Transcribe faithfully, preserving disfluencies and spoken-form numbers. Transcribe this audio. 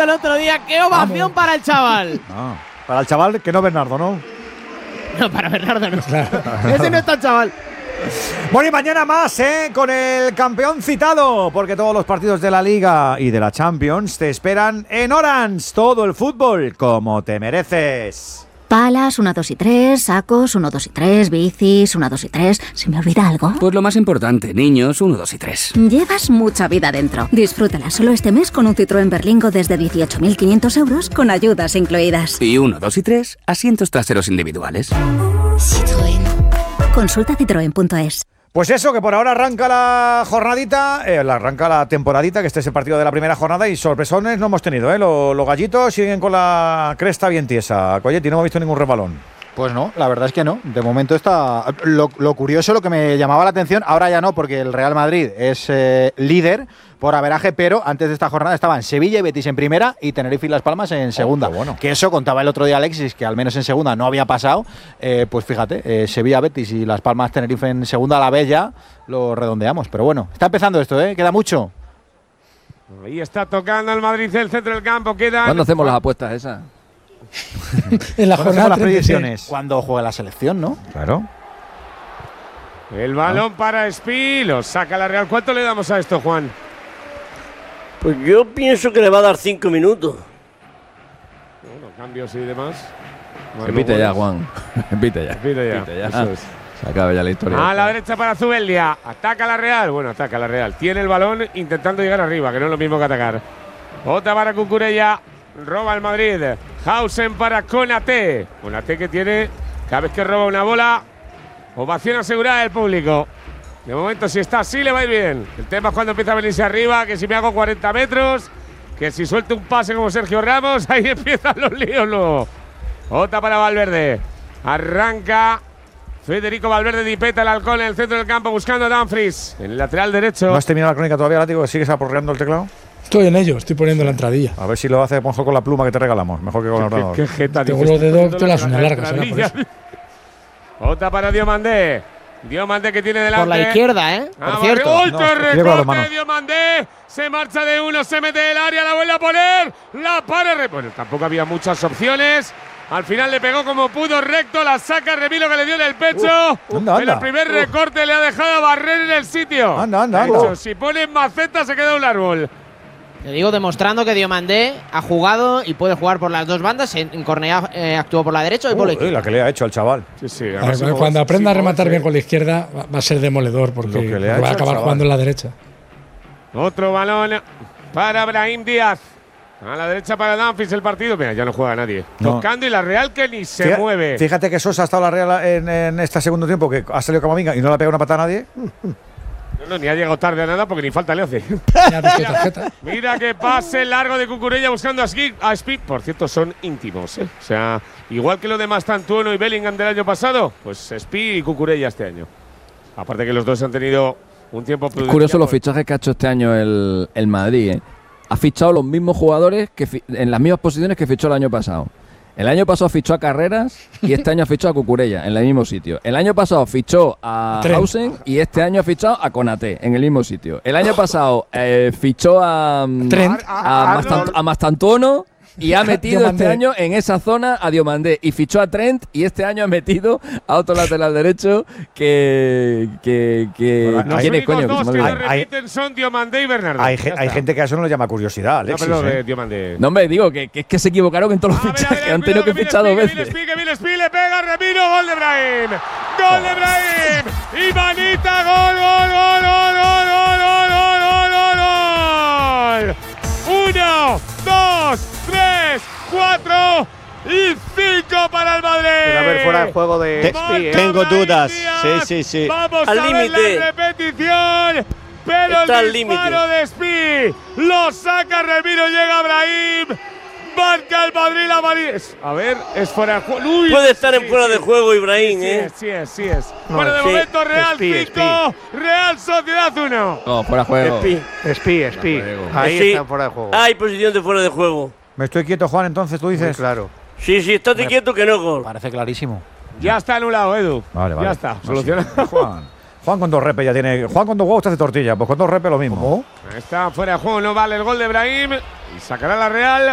el otro día. ¡Qué ovación Vamos. para el chaval! Ah, para el chaval que no Bernardo, ¿no? No, para Bernardo no. Claro. Ese no está el chaval. Bueno, y mañana más, ¿eh? Con el campeón citado, porque todos los partidos de la Liga y de la Champions te esperan en Orange. Todo el fútbol como te mereces. Palas, uno, dos y tres, sacos, uno, dos y tres, bicis, uno, dos y tres. ¿Se me olvida algo? Pues lo más importante, niños, uno, dos y tres. Llevas mucha vida dentro. Disfrútala solo este mes con un Citroën Berlingo desde dieciocho mil quinientos euros con ayudas incluidas. Y uno, dos y tres, asientos traseros individuales. Citroën. Consulta citroen punto es. Pues eso, que por ahora arranca la jornadita, eh, arranca la temporadita, que este es el partido de la primera jornada y sorpresones no hemos tenido, ¿eh? Los, los gallitos siguen con la cresta bien tiesa. Coyetti, no hemos visto ningún resbalón. Pues no, la verdad es que no. De momento está… Lo, lo curioso, lo que me llamaba la atención, ahora ya no, porque el Real Madrid es eh, líder por averaje, pero antes de esta jornada estaban Sevilla y Betis en primera y Tenerife y Las Palmas en segunda. Oh, bueno. Que eso contaba el otro día Alexis, que al menos en segunda no había pasado. Eh, pues fíjate, eh, Sevilla, Betis y Las Palmas, Tenerife en segunda a la vez ya lo redondeamos. Pero bueno, está empezando esto, ¿eh? Queda mucho. Ahí está tocando el Madrid el centro del campo. Quedan… ¿Cuándo hacemos las apuestas esas? En la jornada las predicciones. Cuando juega la selección, ¿no? Claro. El balón ¿no? para Espi, lo saca la Real. ¿Cuánto le damos a esto, Juan? Pues yo pienso que le va a dar cinco minutos. Bueno, cambios y demás. Repite ya, Juan. Repite ya. Repite ya. Repite ya. Eso es. Se acaba ya la historia. A la derecha para Zubeldia. Ataca la Real. Bueno, ataca la Real. Tiene el balón intentando llegar arriba, que no es lo mismo que atacar. Otra para Cucurella. Roba el Madrid. Hausen para Konaté. Konaté que tiene, cada vez que roba una bola, ovación asegurada del público. De momento, si está así, le va a ir bien. El tema es cuando empieza a venirse arriba, que si me hago cuarenta metros, que si suelto un pase como Sergio Ramos, ahí empiezan los líos luego. Otra para Valverde. Arranca Federico Valverde, dipeta el halcón en el centro del campo buscando a Dumfries. En el lateral derecho. ¿No has terminado la crónica todavía, Látigo? ¿Sigues aporreando el teclado? Estoy en ello, estoy poniendo la entradilla. A ver si lo hace mejor con la pluma que te regalamos, mejor que con el ordenador. Qué jeta. Tengo los dedos, te las uñas largas, ¿será por eso? Otra para Diomandé. Diomandé que tiene delante. Por la izquierda, ¿eh? Por ah, cierto. ¡Gol! No, ¡Recorte! Diomandé se marcha de uno, se mete del área, la vuelve a poner. La para. Bueno, tampoco había muchas opciones. Al final le pegó como pudo recto, la saca Remilo que le dio en el pecho. Uh, anda, anda. Pero el primer uh. recorte le ha dejado a barrer en el sitio. Anda, anda, hecho, anda. Si pone maceta se queda un árbol. Te digo, demostrando que Diomandé ha jugado y puede jugar por las dos bandas. En Cornellá eh, actuó por la derecha y por la izquierda. La que le ha hecho al chaval. Sí, sí. A ver, cuando cuando aprenda a rematar bien con la izquierda va a ser demoledor porque va a acabar jugando en la derecha. Otro balón para Brahim Díaz. A la derecha para Dumfries el partido. Mira, ya no juega nadie. No. Tocando y la Real que ni se fíjate, mueve. Fíjate que Sosa ha estado la Real en, en este segundo tiempo, que ha salido Camavinga y no le ha pegado una patada a nadie. No, no, ni ha llegado tarde a nada porque ni falta le hace. mira, mira que pase largo de Cucurella buscando a Speed. A Speed. Por cierto, son íntimos, ¿eh? O sea, igual que lo de Mastantuono y Bellingham del año pasado, pues Speed y Cucurella este año. Aparte que los dos han tenido un tiempo prudencial. Es curioso los fichajes que ha hecho este año el, el Madrid, ¿eh? Ha fichado los mismos jugadores que en las mismas posiciones que fichó el año pasado. El año pasado fichó a Carreras y este año ha fichado a Cucurella en el mismo sitio. El año pasado fichó a Hausen y este año ha fichado a Konaté en el mismo sitio. El año pasado eh, fichó a, Trent. a, a, Mastant, a Mastantuono y ha metido este año en esa zona a Diomandé y fichó a Trent y este año ha metido a otro lateral derecho que que que bueno, ¿quién es coño? Dos que que repiten son Diomandé y Bernardo. Hay, hay gente que a eso no le llama curiosidad, Alexis. No, pero ¿eh? Diomandé. No me digo que, que es que se equivocaron en todos los fichajes, que han tenido que fichar dos veces. Viene Speed, le pega Remiro, gol de Brahim. Gol de Brahim. Y Manita, gol, gol, gol, gol, gol, gol, gol, gol, gol. Uno, dos, tres, cuatro y cinco para el Madrid. Pero a ver, fuera de juego de Te, Speed, ¿eh? Tengo dudas. Sí, sí, sí. Vamos al a límite. ver la repetición. Pero está el disparo de Speed lo saca Remiro, llega Brahim. Marca el Madrid la Madrid. A ver, es fuera de juego. Uy, puede estar sí, en fuera sí, de juego Ibrahim, sí, ¿eh? Sí, es, sí es. No, bueno, de sí. momento Real cinco, Real Sociedad uno. No, fuera de juego. Speed, Speed, Speed. Ahí sí. está fuera de juego. Hay posición de fuera de juego. Me estoy quieto, Juan, entonces tú dices. Muy claro. Sí, sí, estate quieto que no gol. Parece clarísimo. Ya está anulado, Edu. Vale, vale. Ya está, solucionado. Juan. Juan con dos repes ya tiene. Juan con dos huevos te hace tortilla. Pues con dos repes lo mismo. Está fuera de juego, no vale el gol de Brahim. Y sacará la Real.